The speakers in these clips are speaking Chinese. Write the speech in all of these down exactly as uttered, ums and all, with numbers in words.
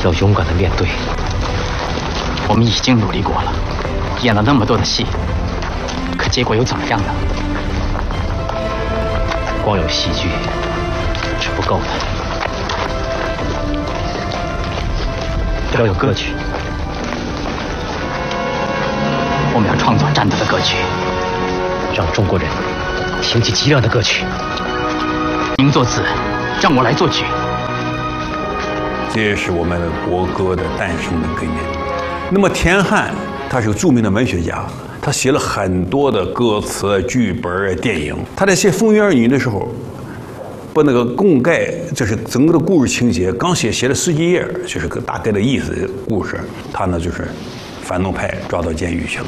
要勇敢的面对。 我们已经努力过了，演了那么多的戏，可结果又怎么样呢？ 光有戏剧是不够的，要有歌曲。 我们要创作战斗的歌曲， 让中国人听起激亮的歌曲。 您作词，让我来作曲。 这也是我们的国歌的诞生的根源。那么田汉他是个著名的文学家，他写了很多的歌词、剧本、电影。他在写《风云儿女》的时候，把那个贡盖，这是整个的故事情节，刚写写了十几页，就是个大概的意思故事。他呢就是反动派抓到监狱去了。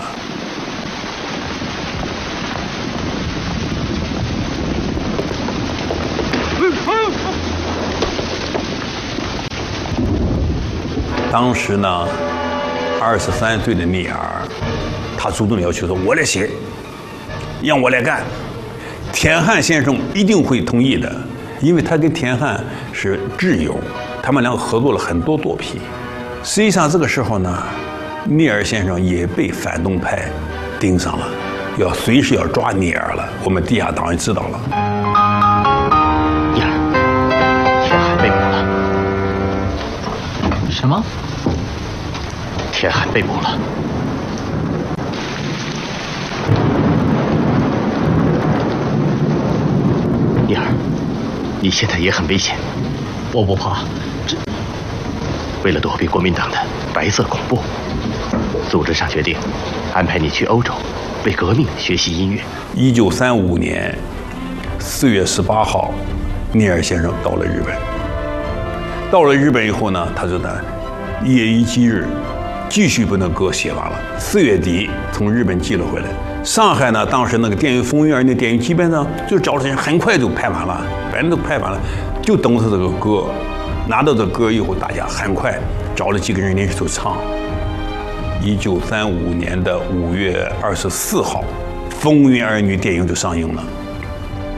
当时呢，二十三岁的聂耳，他主动要求说：“我来写，让我来干。”田汉先生一定会同意的，因为他跟田汉是挚友，他们两个合作了很多作品。实际上这个时候呢，聂耳先生也被反动派盯上了，要随时要抓聂耳了。我们地下党也知道了。 聂耳，田汉被捕了。 什么？ 田汉被捕了。聂耳，你现在也很危险。我不怕，这为了躲避国民党的白色恐怖，组织上决定安排你去欧洲，为革命学习音乐。 一九三五年四月十八号，聂耳先生到了日本。到了日本以后呢，他就呢夜以继日，继续把那歌写完了。四月底从日本寄了回来。上海呢，当时那个电影《风云儿女》电影基本上就找了人，很快就拍完了，反正都拍完了，就等着这个歌。拿到这歌以后，大家很快找了几个人临时就唱。一九三五年的五月二十四号，《风云儿女》电影就上映了。